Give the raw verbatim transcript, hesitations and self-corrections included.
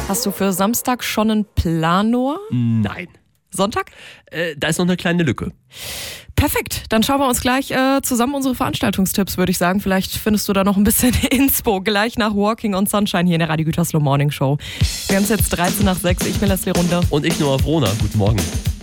Hast du für Samstag schon einen Planor? Nein. Sonntag? Äh, da ist noch eine kleine Lücke. Perfekt, dann schauen wir uns gleich äh, zusammen unsere Veranstaltungstipps, würde ich sagen. Vielleicht findest du da noch ein bisschen Inspo gleich nach Walking on Sunshine hier in der Radio Gütersloh Morning Show. Wir haben es jetzt dreizehn nach sechs. Ich bin Leslie Runde. Und ich nur auf Rona. Guten Morgen.